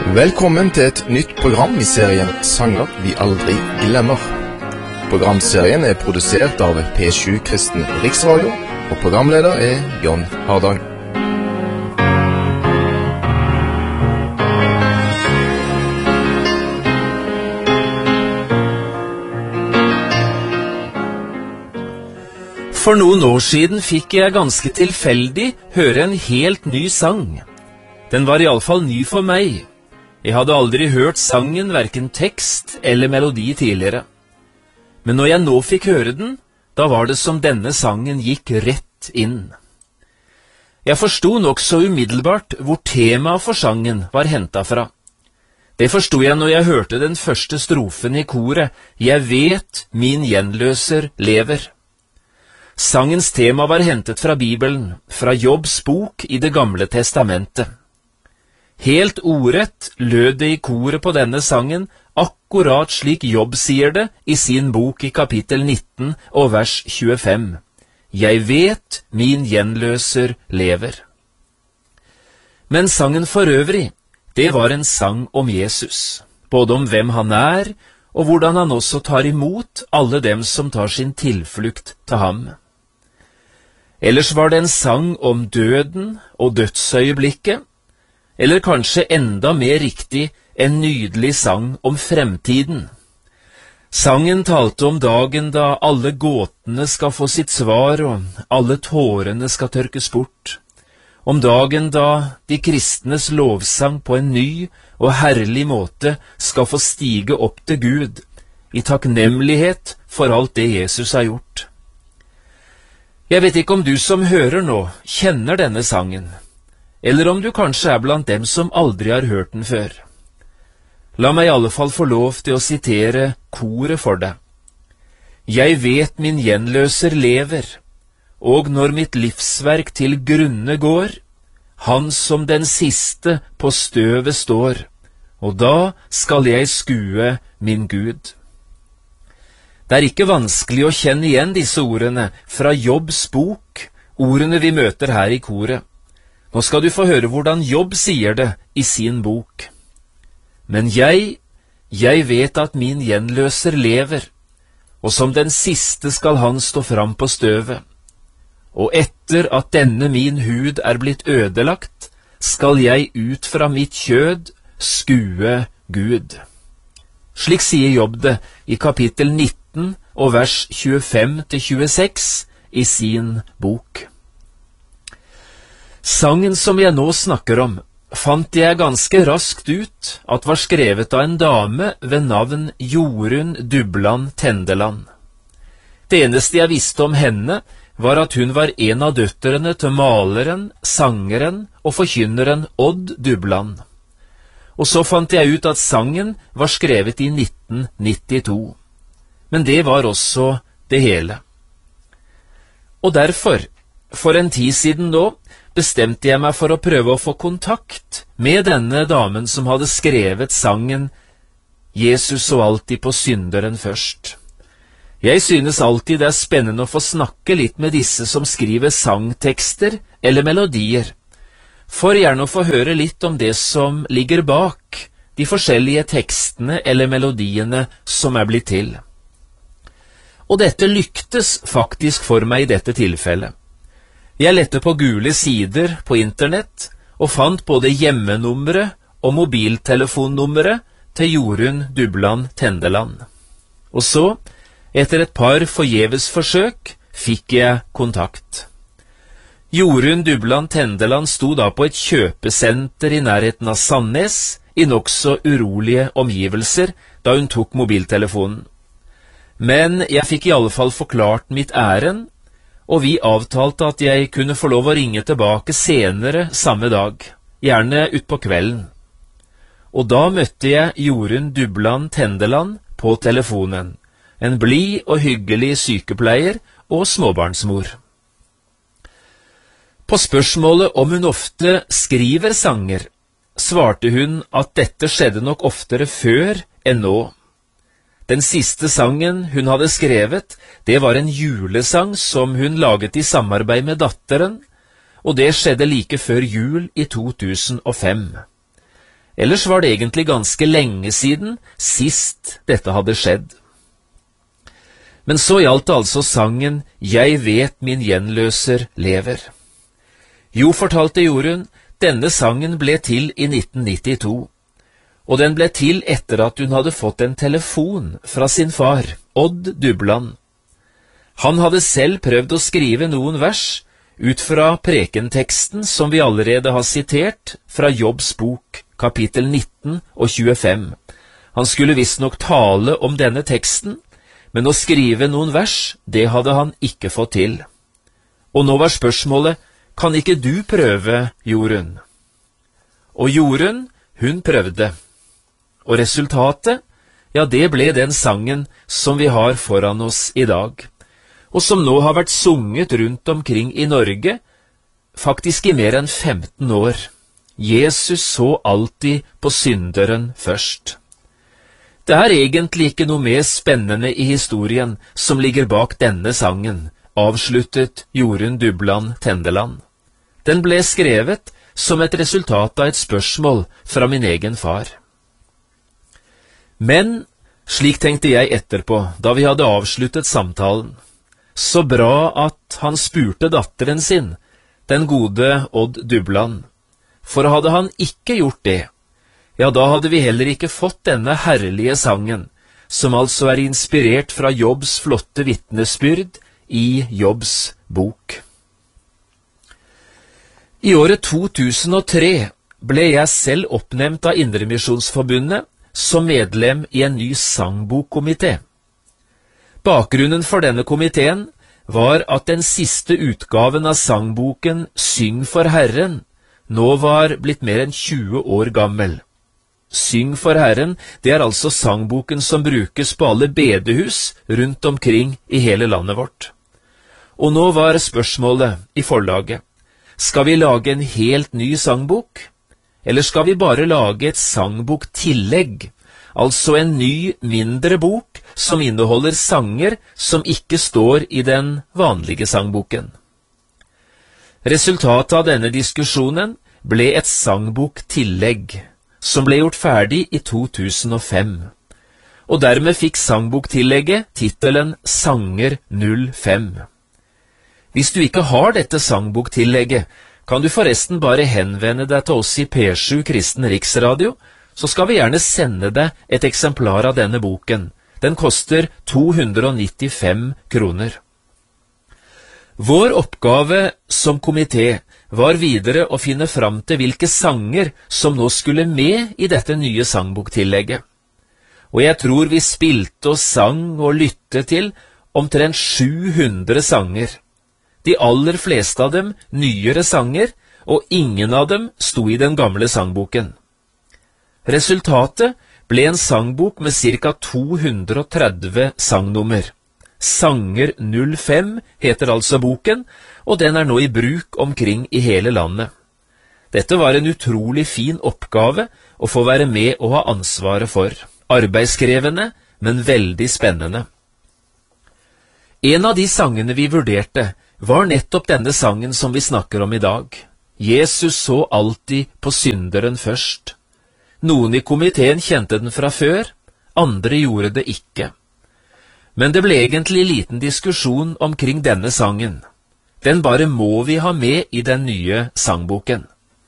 Velkommen til et nytt program i serien Sanger vi aldri glemmer. Programserien er produsert av P7 Kristen Riksradio, og programleder er John Hardang. For noen år siden fikk jeg ganske tilfeldig høre en helt ny sang. Den var i alle fall ny for meg. Jeg hadde aldri hørt sangen, hverken tekst eller melodi tidligere. Men når jeg nå fikk høre den, da var det som denne sangen gikk rett inn. Jeg forstod nok så umiddelbart hvor temaet for sangen var hentet fra. Det forstod jeg når jeg hørte den første strofen i koret, «Jeg vet min gjenløser lever». Sangens tema var hentet fra Bibelen, fra Jobbs bok i Det gamle testamentet. Helt ordrett lød det i koret på denne sangen, akkurat slik Jobb sier det i sin bok i kapittel 19 og vers 25. «Jeg vet min gjenløser lever». Men sangen for øvrig, det var en sang om Jesus, både om hvem han er, og hvordan han også tar imot alle dem som tar sin tilflukt til ham. Ellers var det en sang om døden og dødsøyeblikket, eller kanskje enda mer riktig en nydelig sang om fremtiden. Sangen talte om dagen da alle gåtene skal få sitt svar og alle tårene skal tørkes bort. Om dagen da de kristnes lovsang på en ny og herlig måte skal få stige opp til Gud, i takknemlighet for alt det Jesus har gjort. Jeg vet ikke om du som hører nå kjenner denne sangen, eller om du kanskje er blant dem som aldri har hørt den før. La meg i alle fall få lov til å sitere koret for deg. «Jeg vet min gjenløser lever, og når mitt livsverk til grunne går, han som den siste på støvet står, og da skal jeg skue min Gud.» Det er ikke vanskelig å kjenne igjen disse ordene fra Jobbs bok, ordene vi møter her i koret. Nå skal du få høre hvordan Jobb sier det i sin bok. «Men jeg vet at min gjenløser lever, og som den siste skal han stå fram på støvet. Og etter at denne min hud er blitt ødelagt, skal jeg ut fra mitt kjød skue Gud.» Slik sier Jobb det i kapittel 19 og vers 25-26 i sin bok. Sangen som jeg nå snakker om, fant jeg ganske raskt ut at var skrevet av en dame ved navn Jorunn Dubland Tendeland. Det eneste jeg visste om henne var at hun var en av døtrene til maleren, sangeren og forkynneren Odd Dubland. Og så fant jeg ut at sangen var skrevet i 1992. Men det var også det hele. Og derfor, for en tid siden da, bestemte jeg meg for å prøve å få kontakt med denne damen som hadde skrevet sangen «Jesus så alltid på synderen først». Jeg synes alltid det er spennende å få snakke litt med disse som skriver sangtekster eller melodier, for gjerne å få høre litt om det som ligger bak de forskjellige tekstene eller melodiene som er blitt til. Og dette lyktes faktisk for meg i dette tilfellet. Jeg lette på gule sider på internett og fant både hjemmenummeret og mobiltelefonnummeret til Jorunn Dubland Tendeland. Og så, etter et par forgjeves forsøk, fikk jeg kontakt. Jorunn Dubland Tendeland sto da på et kjøpesenter i nærheten av Sandnes, i nokså urolige omgivelser, da hun tok mobiltelefonen. Men jeg fikk i alle fall forklart mitt ærend, og vi avtalte at jeg kunne få lov å ringe tilbake senere samme dag, gjerne utpå kvelden. Og da møtte jeg Jorunn Dubland Tendeland på telefonen, en blid og hyggelig sykepleier og småbarnsmor. På spørsmålet om hun ofte skriver sanger, svarte hun at dette skjedde nok oftere før enn nå. Den siste sangen hun hadde skrevet, det var en julesang som hun laget i samarbeid med datteren, og det skjedde like før jul i 2005. Ellers var det egentlig ganske lenge siden sist dette hadde skjedd. Men så gjaldt det altså sangen «Jeg vet min gjenløser lever». Jo, fortalte Jorunn, denne sangen ble til i 1992, og den ble til etter at hun hadde fått en telefon fra sin far, Odd Dubland. Han hadde selv prøvd å skrive noen vers ut fra prekenteksten som vi allerede har sitert fra Jobbs bok, kapittel 19 og 25. Han skulle visstnok tale om denne teksten, men å skrive noen vers, det hadde han ikke fått til. Og nå var spørsmålet, kan ikke du prøve, Jorunn? Og Jorunn, hun prøvde. Og resultatet, ja, det ble den sangen som vi har foran oss i dag, og som nå har vært sunget rundt omkring i Norge, faktisk i mer enn 15 år. Jesus så alltid på synderen først. Det er egentlig ikke noe mer spennende i historien som ligger bak denne sangen, avsluttet Jorunn Dubland Tendeland. Den ble skrevet som et resultat av et spørsmål fra min egen far. Men, slik tenkte jeg etterpå, da vi hadde avsluttet samtalen, så bra at han spurte datteren sin, den gode Odd Dubland. For hadde han ikke gjort det, ja, da hadde vi heller ikke fått denne herlige sangen, som altså er inspirert fra Jobbs flotte vitnesbyrd i Jobbs bok. I året 2003 ble jeg selv oppnevnt av Indremisjonsforbundet som medlem i en ny sangbokkomité. Bakgrunnen for denne komiteen var at den siste utgaven av sangboken Syng for Herren nå var blitt mer enn 20 år gammel. Syng for Herren, det er altså sangboken som brukes på alle bedehus rundt omkring i hele landet vårt. Og nå var spørsmålet i forlaget, skal vi lage en helt ny sangbok? Eller skal vi bare lage et sangboktillegg, altså en ny, mindre bok som inneholder sanger som ikke står i den vanlige sangboken? Resultatet av denne diskusjonen ble et sangboktillegg, som ble gjort ferdig i 2005. Og dermed fikk sangboktillegget titelen Sanger 05. Hvis du ikke har dette sangboktillegget, kan du forresten bare henvende deg til oss i P7 Kristen Riksradio, så skal vi gjerne sende deg et eksemplar av denne boken. Den koster 295 kroner. Vår oppgave som komité var videre å finne fram til hvilke sanger som nå skulle med i dette nye sangboktillegget. Og jeg tror vi spilte og sang og lyttet til omtrent 700 sanger. De aller fleste av dem nyere sanger, og ingen av dem sto i den gamle sangboken. Resultatet ble en sangbok med ca. 230 sangnummer. Sanger 05 heter altså boken, og den er nå i bruk omkring i hele landet. Dette var en utrolig fin oppgave å få være med og ha ansvaret for. Arbeidskrevende, men veldig spennende. En av de sangene vi vurderte, var nettopp denne sangen som vi snakker om i dag. Jesus så alltid på synderen først. Noen i komiteen kjente den fra før, andre gjorde det ikke. Men det ble egentlig liten diskusjon omkring denne sangen. Den bare må vi ha med i den nye sangboken.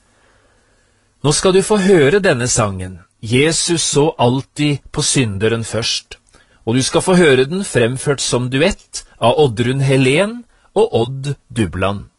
Nå skal du få høre denne sangen. Jesus så alltid på synderen først. Og du skal få høre den fremført som duett av Oddrun Helen og Odd Dubland.